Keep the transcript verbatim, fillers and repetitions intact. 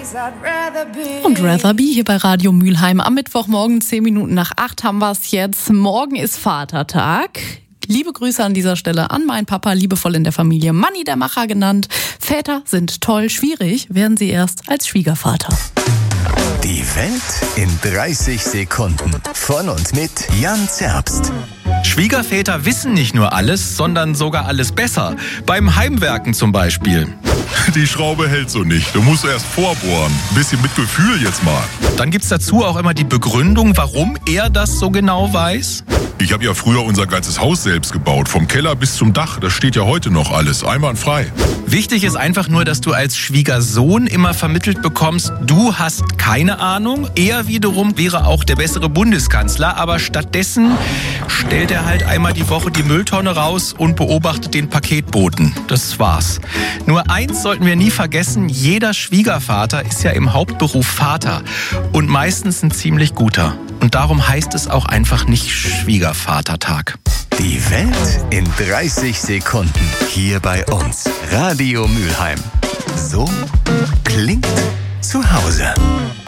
Und Rather Be hier bei Radio Mülheim. Am Mittwochmorgen, zehn Minuten nach acht haben wir es jetzt. Morgen ist Vatertag. Liebe Grüße an dieser Stelle an meinen Papa, liebevoll in der Familie Manni der Macher genannt. Väter sind toll, schwierig werden sie erst als Schwiegervater. Die Welt in dreißig Sekunden. Von und mit Jan Zerbst. Schwiegerväter wissen nicht nur alles, sondern sogar alles besser. Beim Heimwerken zum Beispiel. Die Schraube hält so nicht. Du musst erst vorbohren. Ein bisschen mit Gefühl jetzt mal. Dann gibt's dazu auch immer die Begründung, warum er das so genau weiß. Ich habe ja früher unser ganzes Haus selbst gebaut. Vom Keller bis zum Dach. Das steht ja heute noch alles. Einwandfrei. Wichtig ist einfach nur, dass du als Schwiegersohn immer vermittelt bekommst, du hast keine Ahnung. Er wiederum wäre auch der bessere Bundeskanzler. Aber stattdessen stellt er halt einmal die Woche die Mülltonne raus und beobachtet den Paketboten. Das war's. Nur eins sollten wir nie vergessen, jeder Schwiegervater ist ja im Hauptberuf Vater. Und meistens ein ziemlich guter. Und darum heißt es auch einfach nicht Schwiegervatertag. Die Welt in dreißig Sekunden. Hier bei uns. Radio Mülheim. So klingt zu Hause.